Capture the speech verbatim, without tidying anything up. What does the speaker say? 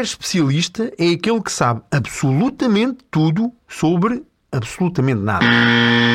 especialista é aquele que sabe absolutamente tudo sobre absolutamente nada.